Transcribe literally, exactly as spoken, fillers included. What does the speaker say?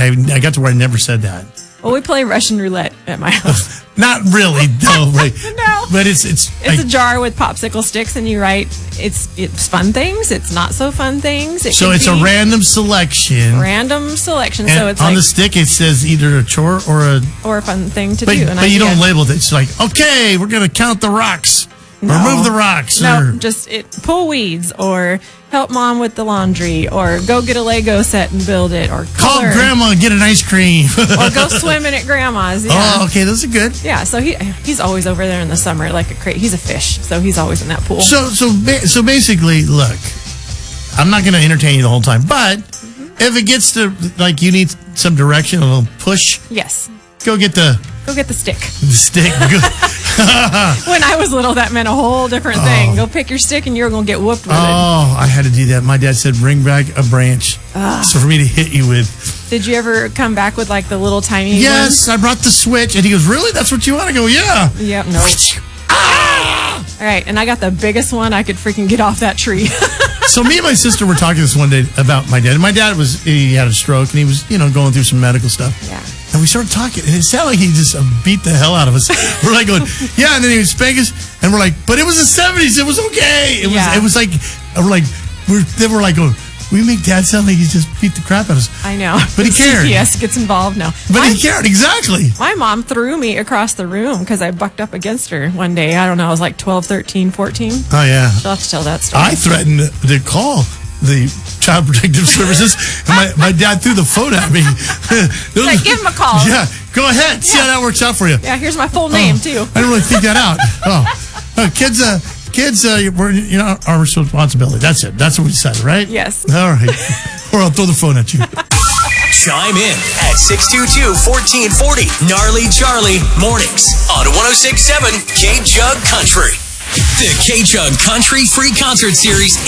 I, I got to where I never said that. Well, we play Russian roulette at my house. Not really, no. Right. No. But it's... It's, it's I, a jar with popsicle sticks, and you write, it's it's fun things, it's not so fun things. It so it's a random selection. Random selection. And so it's on like, the stick, it says either a chore or a... Or a fun thing to but, do. And but you don't label it. It's like, okay, we're going to count the rocks. No. Remove the rocks. No, or, just it, pull weeds, or help mom with the laundry, or go get a Lego set and build it, or call color, grandma and get an ice cream. or go swimming at grandma's. Yeah. Oh, okay, those are good. Yeah, so he he's always over there in the summer, like a crate. He's a fish, so he's always in that pool. So so so basically, look, I'm not going to entertain you the whole time, but mm-hmm. if it gets to like you need some direction, a little push. Yes. Go get the. Go get the stick. The stick. When I was little, that meant a whole different thing. Oh. Go pick your stick, and you're going to get whooped with oh, it. Oh, I had to do that. My dad said, bring back a branch. Uh, so for me to hit you with. Did you ever come back with like the little tiny Yes, ones? I brought the switch. And he goes, really? That's what you want? I go, yeah. Yep, no. Ah! All right, and I got the biggest one I could freaking get off that tree. So me and my sister were talking this one day about my dad. And my dad was, he had a stroke, and he was, you know, going through some medical stuff. Yeah. And we started talking, and it sounded like he just uh, beat the hell out of us. We're like going, yeah, and then he would spank us, and we're like, but it was the seventies, it was okay. It was, yeah. it was like, we're like, we're then we're like going, we make dad sound like he just beat the crap out of us. I know, but he cared. C P S gets involved now. But my, he cared exactly. My mom threw me across the room because I bucked up against her one day. I don't know, I was like twelve, thirteen, fourteen. Oh yeah, she'll have to tell that story. I threatened to call the Child Protective Services, and my, my dad threw the phone at me. Like, give him a call. Yeah, go ahead. See yeah. how that works out for you. Yeah, here's my full name, oh, too. I didn't really think that out. Oh, oh kids, uh, kids, uh, we're, you know, our responsibility. That's it. That's what we decided, right? Yes. All right. Or I'll throw the phone at you. Chime in at six two two, one four four zero. Gnarly Charlie mornings on one oh six point seven K-Jug Country. The K-Jug Country Free Concert Series